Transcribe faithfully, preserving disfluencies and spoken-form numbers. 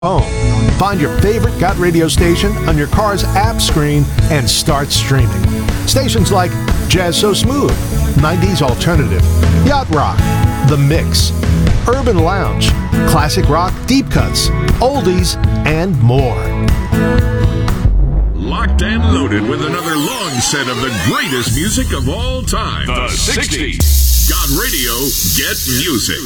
home. Find your favorite Got Radio station on your car's app screen and start streaming. Stations like Jazz So Smooth, nineties Alternative, Yacht Rock, The Mix, Urban Lounge, Classic Rock, Deep Cuts, Oldies, and more. Locked and loaded with another long set of the greatest music of all time. The sixties. Got Radio, get music.